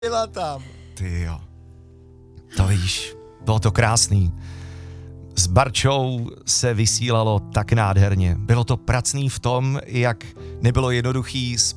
Byla tam. Ty jo. To víš, bylo to krásný. S Barčou se vysílalo tak nádherně. Bylo to pracný v tom, jak nebylo jednoduchý z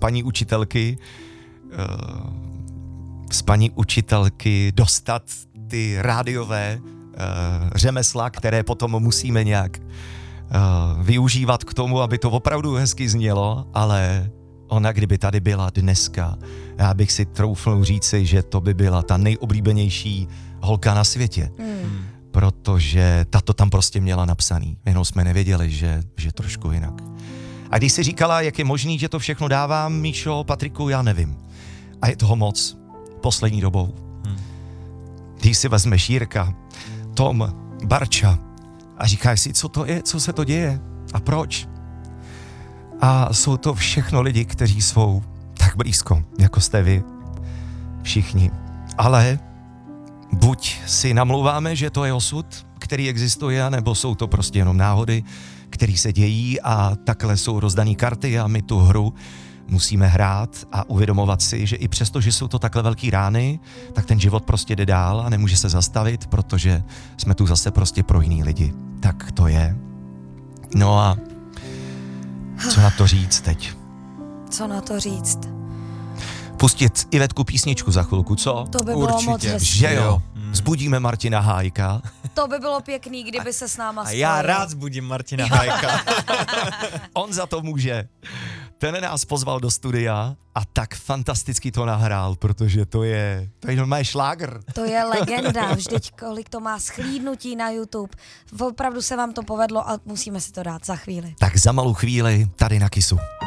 paní učitelky dostat ty rádiové řemesla, které potom musíme nějak využívat k tomu, aby to opravdu hezky znělo, ale ona, kdyby tady byla dneska, já bych si troufnul říci, že to by byla ta nejoblíbenější holka na světě. Protože ta to tam prostě měla napsaný. Jenom jsme nevěděli, že trošku jinak. A když si říkala, jak je možný, že to všechno dávám, Míšo, Patriku, já nevím. A je toho moc poslední dobou. Když si vezmeš Jirka, Tom, Barča a říkáš si, co to je, co se to děje a proč. A jsou to všechno lidi, kteří jsou tak blízko, jako jste vy. Všichni. Ale buď si namlouváme, že to je osud, který existuje, nebo jsou to prostě jenom náhody, které se dějí a takhle jsou rozdaný karty a my tu hru musíme hrát a uvědomovat si, že i přesto, že jsou to takhle velký rány, tak ten život prostě jde dál a nemůže se zastavit, protože jsme tu zase prostě pro jiný lidi. Tak to je. No a co na to říct teď? Co na to říct? Pustit Ivetku písničku za chvilku, co? To by bylo moc hezký. Že jo? Zbudíme Martina Hájka. To by bylo pěkný, kdyby se s náma spojil. A já rád zbudím Martina Hájka. On za to může. Ten nás pozval do studia a tak fantasticky to nahrál, protože to je normální šlágr. To je legenda, vždyť kolik to má shlídnutí na YouTube. Opravdu se vám to povedlo a musíme si to dát za chvíli. Tak za malou chvíli tady na Kisu.